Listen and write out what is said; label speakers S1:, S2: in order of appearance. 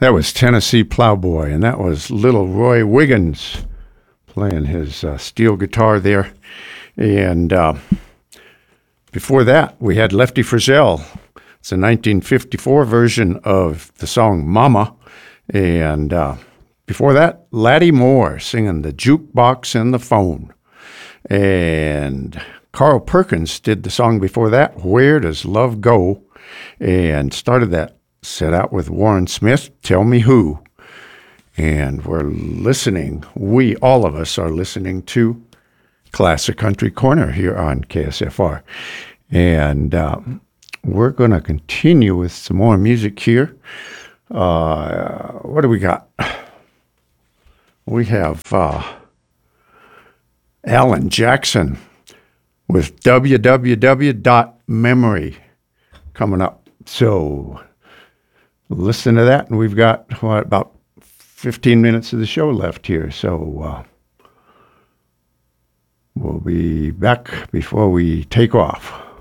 S1: That was Tennessee Plowboy, and that was Little Roy Wiggins playing his steel guitar there. And before that, we had Lefty Frizzell. It's a 1954 version of the song Mama. And before that, Laddie Moore singing The Jukebox and the Phone. And Carl Perkins did the song before that, Where Does Love Go? And started that set out with Warren Smith, Tell Me Who. And we're listening, all of us are listening to Classic Country Corner here on KSFR. And we're going to continue with some more music here. What do we got? We have Alan Jackson with www.memory coming up. So listen to that, and we've got about 15 minutes of the show left here. So we'll be back before we take off.